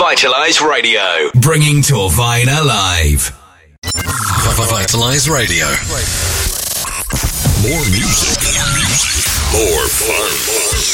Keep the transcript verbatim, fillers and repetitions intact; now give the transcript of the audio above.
Vitalize Radio, bringing Torvine alive. Vitalize Radio. More music, more music, more fun.